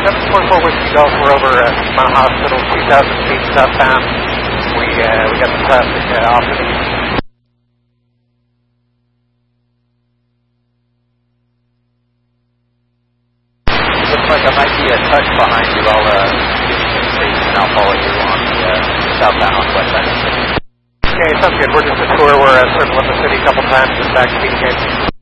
744 Whiskey Golf, we're over at Mount Hospital, 2,000 feet southbound. We got some traffic off to the east. Looks like I might be a touch behind you. I'll give you some space and I'll follow you on the southbound on the west side of the city. Okay, sounds good. We're just a tour. We're circling the city a couple times and back to BK.